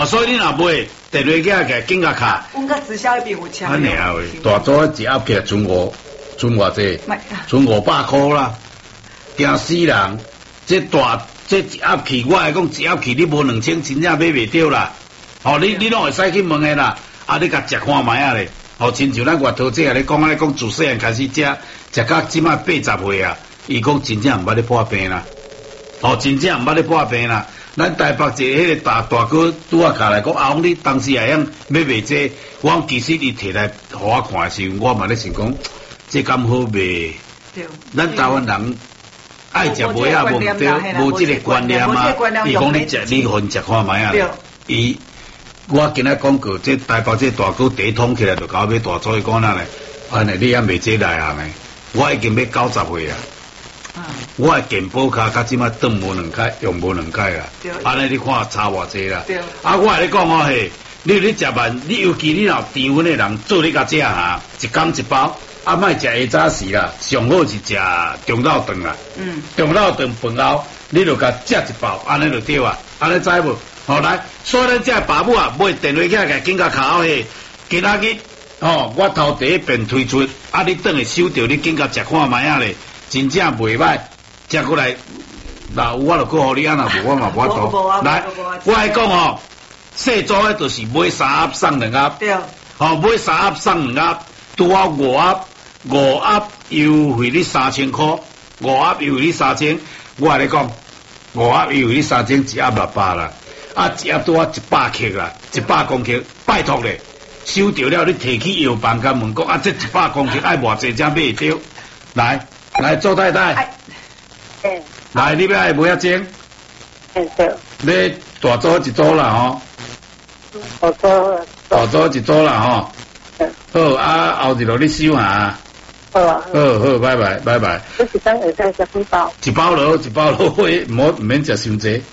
所以你若买电话机个紧甲卡， 阮个直销一边有抢。 安尼啊喂，大组一盒起来存偌济，存500块啦，惊死人！这一盒起，我来讲一盒起，你无2000，真正买袂着啦。哦，你拢会使去问的啦，啊，你甲食看卖啊咧。哦，亲像咱外头这咧讲自细汉开始食到即摆80岁啊，伊讲真正毋捌咧破病啦。哦，真正毋捌咧破病啦。咱台北一个迄个大哥拄啊卡来讲，啊，你当时会晓买袂这，我其实伊摕来互我看的时候，我嘛咧想讲，这敢好卖？对。咱台湾人爱食买啊，无即个观念啊。伊讲你分食看卖啊。伊我今仔讲过，这台北这大哥第一通起来就搞买大组，伊讲哪咧？安尼你还卖这内行诶？我已经要90岁啊。我的健保卡到即摆断无2开，用无2开啦。安尼你看差偌济啦。啊，我来讲哦嘿，你食饭，你尤其你若甜粉的人做你甲食哈，一工一包，啊，莫食下早时啦，上好是食中昼顿啦。中昼顿饭后，你就甲食一包，安尼就对啊。安尼知无？好来，所以咱这爸母啊，买电话起来紧甲卡后嘿，今仔日哦，我头第一遍推出，啊，你等下收到，你紧甲食看卖啊咧。真正袂歹，食过来，若有我就搁互你，啊，若无我嘛无法度。来，我来讲吼，细组诶，就是买3盒送2盒。对。吼，买3盒送2盒，拄好5盒优惠你3000块，5盒优惠你3000。我来讲，5盒优惠你3000，一盒600啦，啊，一盒拄好100克啦，100公克，拜托咧，收到了你摕去药房甲问讲，啊，这100公克爱偌济才买着？来，周太太。来，你要爱买啊钱？你大组一组啦吼。大组一组啦吼。好，啊，后日落你收下。好啊。好，拜拜。 这一张会使食几包？ 一包落，唔免食伤济。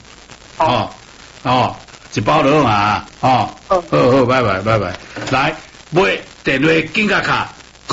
一包落嘛，好，拜拜。来，买电话紧甲卡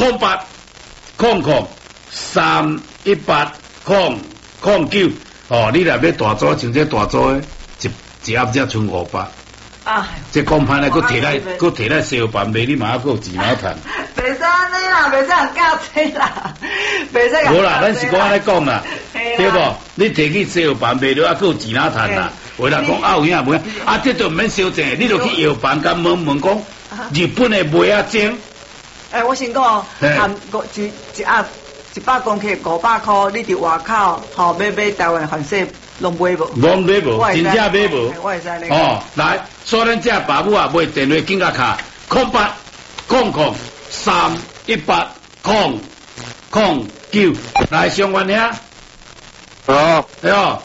0800-318-009，哦，你若要大组，像这大组的，一盒才剩500。啊！这讲歹咧，佫摕来烧饭卖，你嘛佫有钱拿趁。 袂使安尼啦，袂使人教这啦，袂使。 无啦，咱是讲安尼讲啦，对无？你摕去烧饭卖了，啊，佫有钱拿趁啦。为啦讲啊有影无影，啊，这都毋免烧钱，你就去药房甲问讲，日本的梅仔精。 我先讲，含一盒100公克500块，你伫外口吼买台湾番薯拢买无？ 拢买无，真正买无。 我会使咧。 哦，来，所以咱这爸母啊，买电话紧甲卡0800-318-009，来上完遐。 哦。 对哦。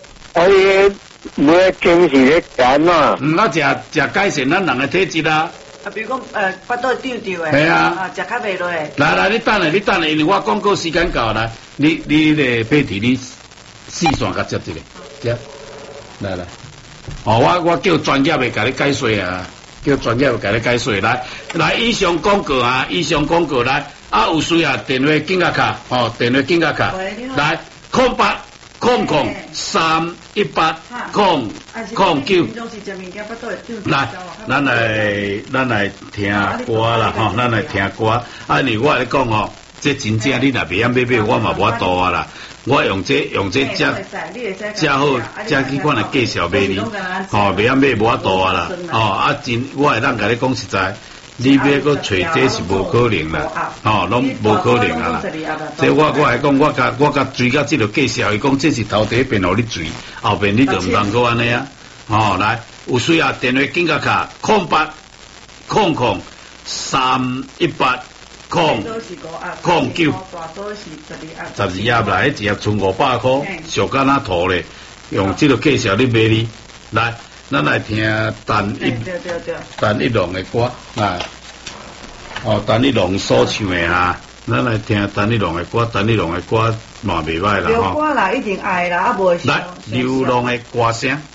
买精是咧干嘛？ 啊，食改善咱人的体质啊。 啊，比如讲巴肚胀胀的。 系啊。 食较袂落诶。 来，你等下，因为我广告时间到啦，你咧配题你四线甲接一个，接。来。哦，我叫专业的甲你解说啊，来，以上广告来，啊有需要电话紧甲卡，电话紧甲卡，来0800-318-009，来，咱来听歌啦，咱来听歌。啊，你我来讲哦，这真正你若袂晓买，我嘛无法度啊啦。我用这遮好，遮去看来介绍卖你，袂晓买无法度啊啦。我会当甲你讲实在。你要搁找这是无可能啦，拢无可能啊啦。这我来讲，我甲追到这个介绍，伊讲这是头第一遍互你追，后边你就唔通搁安尼啊。来，有需要电话紧甲卡0800-318-009，12盒来，一盒剩500块，小干那图咧，用这个介绍你买你来。咱来听陈一龙的歌啊，陈一龙所唱的哈，咱来听陈一龙的歌嘛袂歹啦流歌啦，一定爱啦，啊无。 来，流浪的歌声。